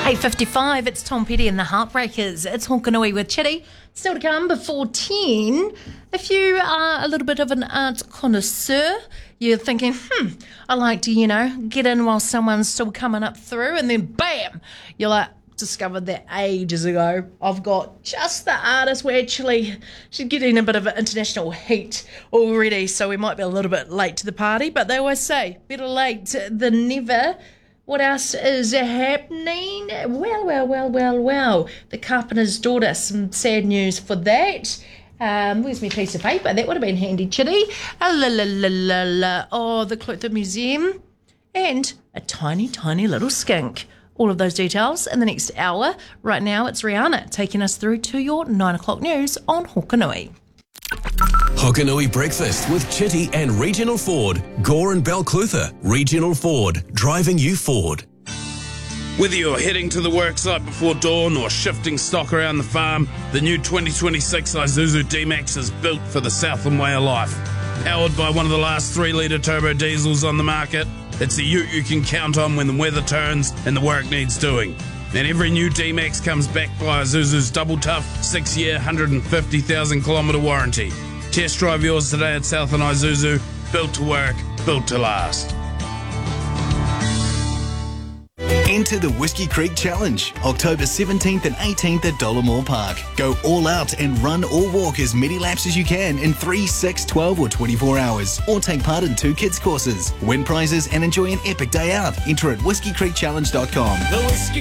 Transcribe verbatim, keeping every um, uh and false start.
eight fifty-five, it's Tom Petty and the Heartbreakers. It's Honkanui with Chitty. Still to come before ten. If you are a little bit of an art connoisseur, you're thinking, hmm, I like to, you know, get in while someone's still coming up through, and then bam, you're like, discovered that ages ago. I've got just the artist. We're actually, she's getting a bit of an international heat already, so we might be a little bit late to the party, but they always say, better late than never. What else is happening? Well, well, well, well, well. The Carpenter's daughter, some sad news for that. Um, where's my piece of paper? That would have been handy, Chitty. Ah, la, la, la, la, la. Oh, the Clutha Museum. And a tiny, tiny little skink. All of those details in the next hour. Right now, it's Rihanna taking us through to your nine o'clock news on Hokanui. Hokanui Breakfast with Chitty and Regional Ford. Gore and Balclutha. Regional Ford. Driving you forward. Whether you're heading to the worksite before dawn or shifting stock around the farm, the new twenty twenty-six Isuzu D-Max is built for the Southland way of life. Powered by one of the last three litre turbo diesels on the market, it's a ute you can count on when the weather turns and the work needs doing. And every new D-Max comes backed by Isuzu's double tough six-year, one hundred fifty thousand kilometre warranty. Test drive yours today at Southland Isuzu. Built to work, built to last. Enter the Whiskey Creek Challenge, October seventeenth and eighteenth at Dollamore Park. Go all out and run or walk as many laps as you can in three, six, twelve or twenty-four hours. Or take part in two kids courses. Win prizes and enjoy an epic day out. Enter at whiskey creek challenge dot com.